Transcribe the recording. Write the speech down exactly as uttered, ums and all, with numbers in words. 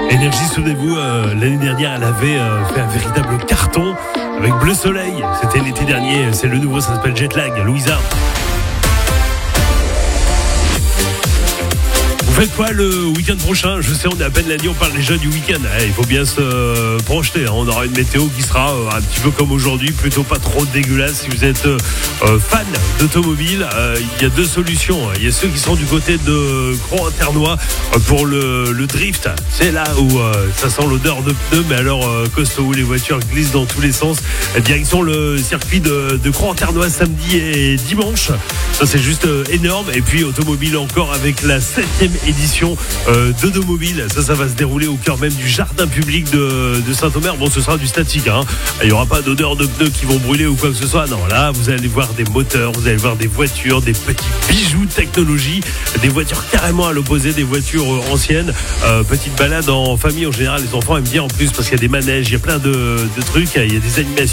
Énergie, souvenez-vous, euh, l'année dernière, elle avait euh, fait un véritable carton avec Bleu Soleil. C'était l'été dernier, c'est le nouveau, ça s'appelle Jetlag, Louisa. Vous faites quoi le week-end prochain? Je sais, on est à peine lundi, on parle déjà du week-end. Eh, il faut bien se euh, projeter. Hein. On aura une météo qui sera euh, un petit peu comme aujourd'hui, plutôt pas trop dégueulasse. Si vous êtes euh, fan d'automobile, euh, il y a deux solutions. Il y a ceux qui sont du côté de Crans-Internois euh, pour le, le drift. C'est là où euh, ça sent l'odeur de pneus, mais alors euh, costaud, où les voitures glissent dans tous les sens. Direction le circuit de, de Crans-Internois samedi et dimanche. Ça, c'est juste euh, énorme. Et puis automobile encore avec la septième édition euh, d'Automobile. Ça, ça va se dérouler au cœur même du jardin public de, de Saint-Omer. Bon, ce sera du statique. Hein. Il n'y aura pas d'odeur de pneus qui vont brûler ou quoi que ce soit. Non, là, vous allez voir des moteurs, vous allez voir des voitures, des petits bijoux de technologie, des voitures carrément à l'opposé des voitures anciennes. Euh, petite balade en famille, en général, les enfants aiment bien en plus parce qu'il y a des manèges, il y a plein de, de trucs, il y a des animations.